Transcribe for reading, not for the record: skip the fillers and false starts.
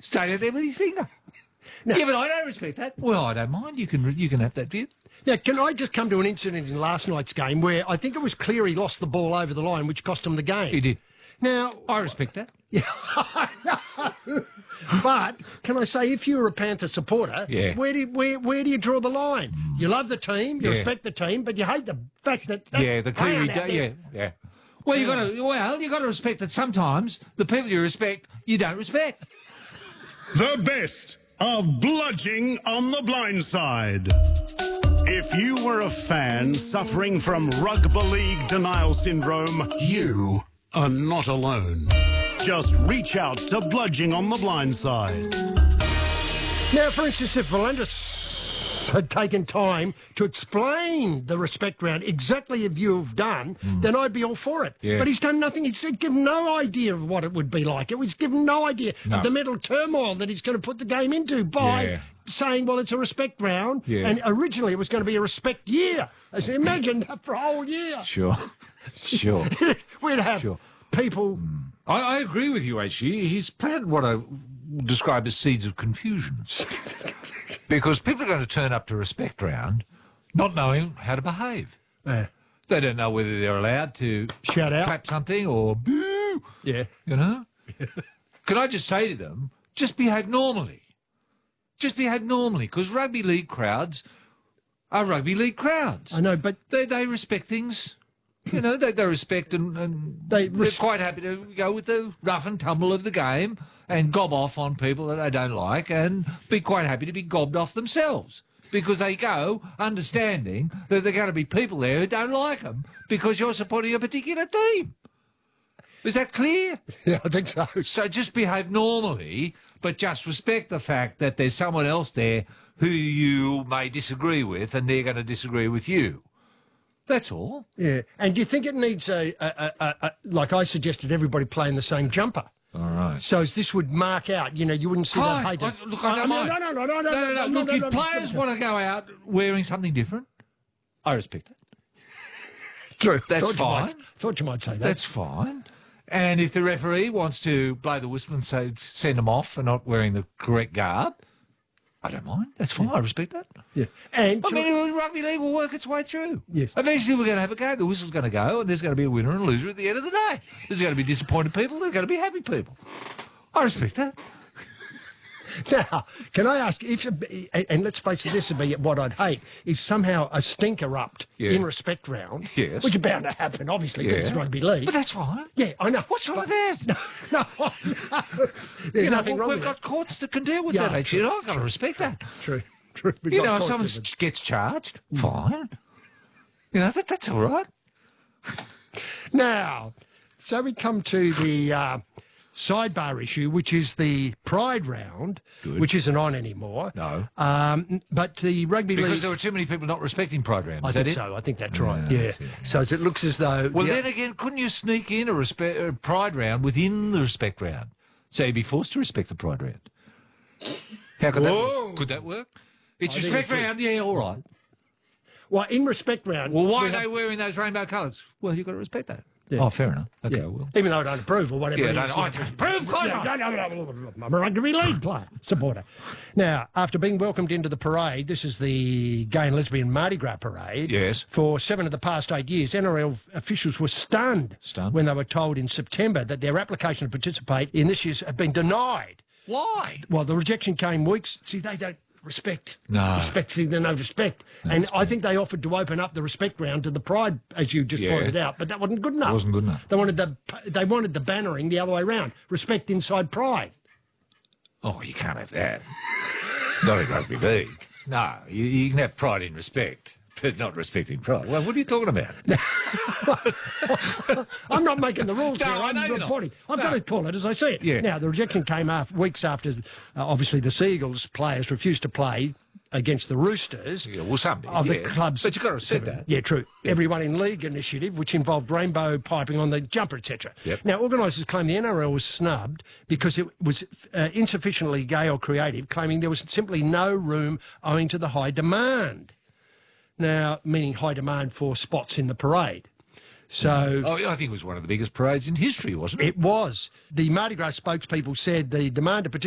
stayed out there with his finger. Now, yeah, but I don't respect that. Well, I don't mind. You can have that view. Now, can I just come to an incident in last night's game where I think it was clear he lost the ball over the line, which cost him the game. He did. Now, I respect that. Yeah, but can I say, if you're a Panther supporter, Yeah. where do you draw the line? You love the team, you Yeah. respect the team, but you hate the fact that The Cleary, clown out there- yeah. Well, you got to respect that sometimes the people you respect, you don't respect. The best of Bludging on the Blind Side. If you were a fan suffering from rugby league denial syndrome, you are not alone. Just reach out to Bludging on the Blind Side. Now, for instance, if Valentis had taken time to explain the respect round exactly as you've done, then I'd be all for it. Yeah. But he's done nothing. He's given no idea of what it would be like. It was given no idea of the mental turmoil that he's going to put the game into by saying, well, it's a respect round, and originally it was going to be a respect year. As you imagine that for a whole year. Sure. We'd have people... I agree with you, actually. He's planted what I describe as seeds of confusion. Because people are going to turn up to respect round not knowing how to behave. They don't know whether they're allowed to shout out, clap something, or boo. Yeah. You know? Can I just say to them, just behave normally. Just behave normally, because rugby league crowds are rugby league crowds. I know, but... They respect things. You know, they respect and they're quite happy to go with the rough and tumble of the game and gob off on people that they don't like and be quite happy to be gobbed off themselves because they go understanding that there are going to be people there who don't like them because you're supporting a particular team. Is that clear? Yeah, I think so. So just behave normally, but just respect the fact that there's someone else there who you may disagree with and they're going to disagree with you. That's all. Yeah. And do you think it needs like I suggested, everybody playing the same jumper? All right. So this would mark out, you wouldn't see that hate. Look, I don't mind. No. Look, if players want to go out wearing something different, I respect it. True. That's fine. Thought you might say that. That's fine. And if the referee wants to blow the whistle and say send them off for not wearing the correct garb, I don't mind. That's fine. I respect that. Yeah. And rugby league will work its way through. Yes. Eventually we're going to have a game. The whistle's going to go, and there's going to be a winner and a loser at the end of the day. There's going to be disappointed people. There's going to be happy people. I respect that. Now, can I ask, and let's face it, this would be what I'd hate, if somehow a stink erupt in respect round, which is bound to happen, obviously, because it's rugby league. But that's fine. Yeah, I know. What's wrong with that? No. There's nothing wrong with We've got that. courts that can deal with that, actually. I've got to respect that. True. You know, if someone gets charged, fine. You know, that's all right. Now, so we come to the sidebar issue, which is the Pride round, which isn't on anymore. No. But the rugby league... Because there were too many people not respecting Pride round. I think so. I think that's right. Yeah. So it looks as though... Well, then again, couldn't you sneak in a Pride round within the respect round? So you'd be forced to respect the Pride round. How could that work? Could that work? It's respect round, yeah, all right. Well, in respect round... Well, why are they wearing those rainbow colours? Well, you've got to respect that. Yeah. Oh, fair enough. Okay, well. Even though I don't approve or whatever. Yeah, I don't approve. I'm a rugby league player, supporter. Now, after being welcomed into the parade, this is the Gay and Lesbian Mardi Gras parade. Yes. For 7 of the past 8 years, NRL officials were stunned when they were told in September that their application to participate in this year's had been denied. Why? Well, the rejection came weeks. See, they don't respect. No. Respect, see, they no respect. And I think they offered to open up the respect round to the Pride, as you just pointed out, but that wasn't good enough. It wasn't good enough. They wanted the bannering the other way around. Respect inside Pride. Oh, you can't have that. Not in rugby league. No, you can have pride in respect, but not respecting pride. Well, what are you talking about? I'm not making the rules here. I know I'm you're reporting. not. I'm going to call it as I see it. Yeah. Now, the rejection came weeks after, obviously, the Seagulls players refused to play against the Roosters well, somebody, of the club's... But you've got to respect that. Yeah, true. Yeah. Everyone in League initiative, which involved rainbow piping on the jumper, etc. Yep. Now, organisers claim the NRL was snubbed because it was insufficiently gay or creative, claiming there was simply no room owing to the high demand. Now, meaning high demand for spots in the parade. So... Oh, I think it was one of the biggest parades in history, wasn't it? It was. The Mardi Gras spokespeople said the demand to participate